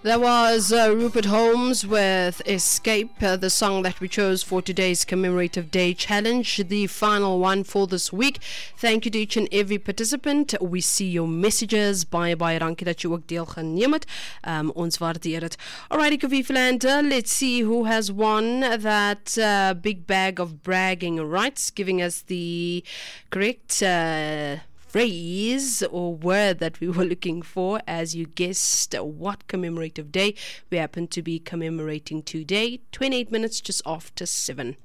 That was Rupert Holmes with Escape, the song that we chose for today's Commemorative Day Challenge, the final one for this week. Thank you to each and every participant. We see your messages. Baie dankie dat jy ook deelgeneem het. Ons waardeer dit. Alrighty, Covfefe, let's see who has won that big bag of bragging rights, giving us the correct phrase or word that we were looking for. As you guessed, what commemorative day we happen to be commemorating today. 28 minutes just after 7.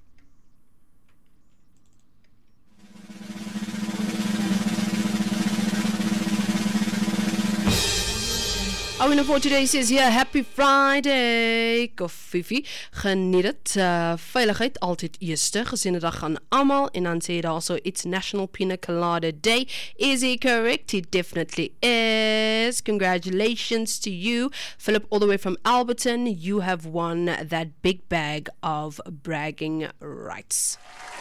Our winner for today says here, Happy Friday, Covfefe. Geniet het. Veiligheid altyd eerste. Gesinne dag aan almal. En dan sê daar also, it's National Pina Colada Day. Is he correct? He definitely is. Congratulations to you. Philip, all the way from Alberton. You have won that big bag of bragging rights.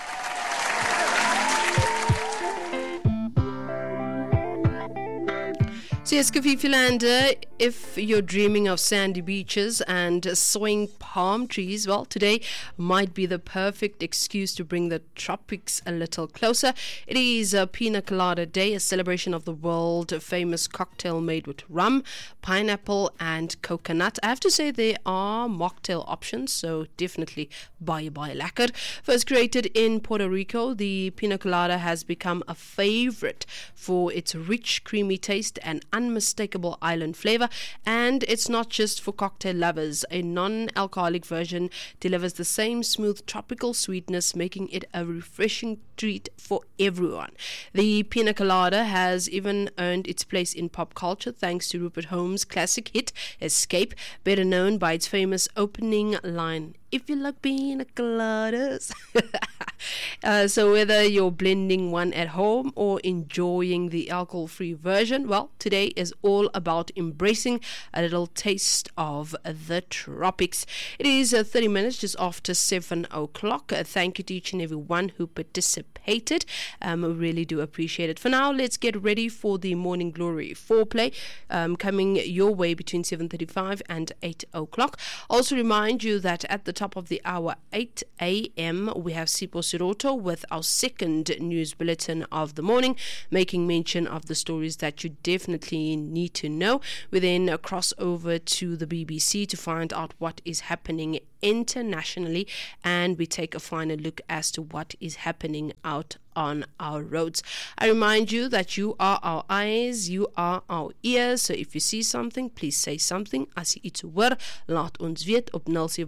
So yes, Covfefe, if you're dreaming of sandy beaches and swaying palm trees, well, today might be the perfect excuse to bring the tropics a little closer. It is a Pina Colada Day, a celebration of the world-famous cocktail made with rum, pineapple, and coconut. I have to say there are mocktail options, so definitely baie lekker. First created in Puerto Rico, the Pina Colada has become a favorite for its rich, creamy taste and unmistakable island flavor. And it's not just for cocktail lovers. A non-alcoholic version delivers the same smooth tropical sweetness, making it a refreshing treat for everyone. The Pina Colada has even earned its place in pop culture thanks to Rupert Holmes' classic hit Escape, better known by its famous opening line, "If you like pina coladas." So whether you're blending one at home or enjoying the alcohol-free version, well, today is all about embracing a little taste of the tropics. It is 30 minutes just after 7 o'clock. Thank you to each and every one who participated. We really do appreciate it. For now, let's get ready for the Morning Glory foreplay coming your way between 7:35 and 8 o'clock. Also remind you that at the top of the hour, 8 a.m., we have Sipho Siroto with our second news bulletin of the morning, making mention of the stories that you definitely need to know. We then cross over to the BBC to find out what is happening internationally, and we take a final look as to what is happening out on our roads. I remind you that you are our eyes, you are our ears, so if you see something, please say something. As jy iets hoor, laat ons weet op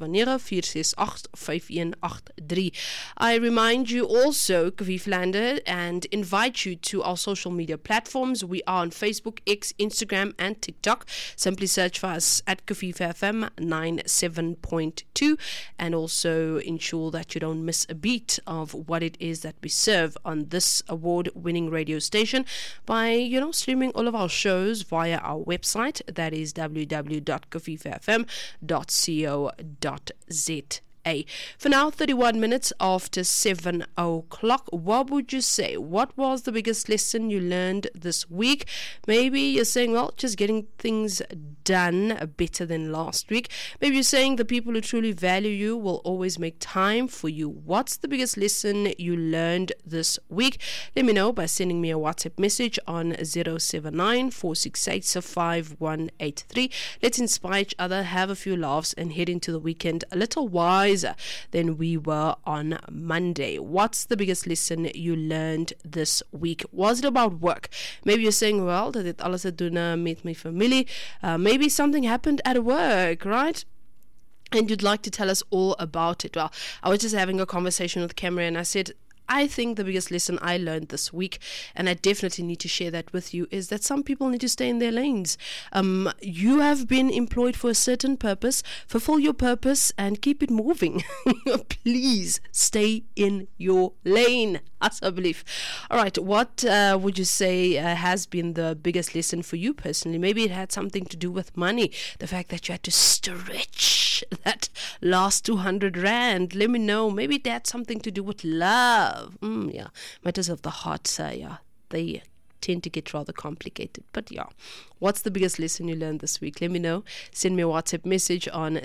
079-468-5183. I remind you also, Covfefe, and invite you to our social media platforms. We are on Facebook, X, Instagram, and TikTok. Simply search for us at Covfefe FM 97.2, and also ensure that you don't miss a beat of what it is that we serve on this award-winning radio station by, streaming all of our shows via our website. That is www.covfefm.co.za. For now, 31 minutes after 7 o'clock, what would you say? What was the biggest lesson you learned this week? Maybe you're saying, well, just getting things done better than last week. Maybe you're saying the people who truly value you will always make time for you. What's the biggest lesson you learned this week? Let me know by sending me a WhatsApp message on 079-468-5183. Let's inspire each other, have a few laughs, and head into the weekend a little wiser than we were on Monday. What's the biggest lesson you learned this week? Was it about work? Maybe you're saying, well, dat het alles te doen met my familie. Maybe something happened at work, right? And you'd like to tell us all about it. Well, I was just having a conversation with Cameron, and I said, I think the biggest lesson I learned this week, and I definitely need to share that with you, is that some people need to stay in their lanes. You have been employed for a certain purpose. Fulfill your purpose and keep it moving. Please stay in your lane. Asseblief. All right, what would you say has been the biggest lesson for you personally? Maybe it had something to do with money. The fact that you had to stretch that last 200 rand. Let me know. Maybe it had something to do with love. Matters of the heart, they tend to get rather complicated. But yeah, What's the biggest lesson you learned this week? Let me know. Send me a WhatsApp message on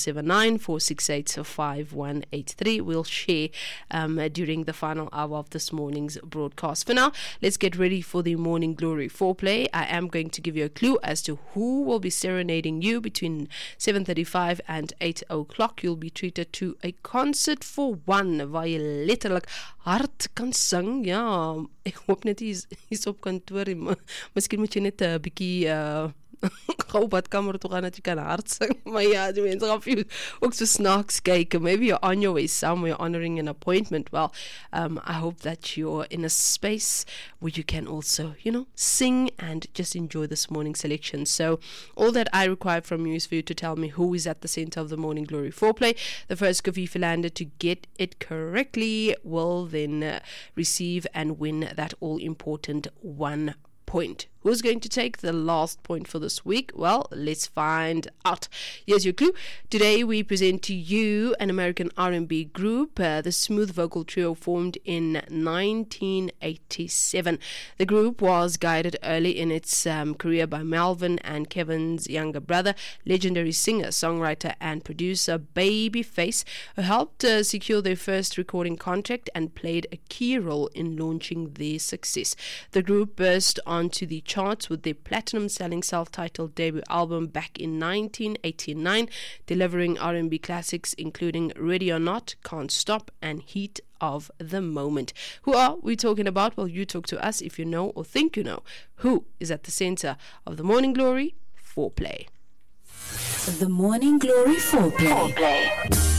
079-468-5183. We'll share during the final hour of this morning's broadcast. For now, let's get ready for the Morning Glory foreplay. I am going to give you a clue as to who will be serenading you between 7:35 and 8 o'clock. You'll be treated to a concert for one waar jy letterlik hard kan sing. Ja, ek hoop net hy is op kantoor. Miskien moet jy net 'n bietjie gou badkamer toe gaan dat jy kan hard sing. Maar ja, die mense gaan vir jou ook so snaaks kyk. Maybe you're on your way somewhere honoring an appointment. Well, I hope that you're in a space where you can also, sing and just enjoy this morning selection. So all that I require from you is for you to tell me who is at the center of the Morning Glory foreplay. The first Kofi Philander to get it correctly will then receive and win that all-important 1 point. Who's going to take the last point for this week? Well, let's find out. Here's your clue. Today we present to you an American R&B group, the Smooth Vocal Trio, formed in 1987. The group was guided early in its career by Melvin and Kevin's younger brother, legendary singer, songwriter and producer Babyface, who helped secure their first recording contract and played a key role in launching their success. The group burst onto the charts with their platinum-selling self-titled debut album back in 1989, delivering R&B classics including Ready or Not, Can't Stop, and Heat of the Moment. Who are we talking about? Well, you talk to us if you know or think you know who is at the center of the Morning Glory foreplay. The Morning Glory foreplay.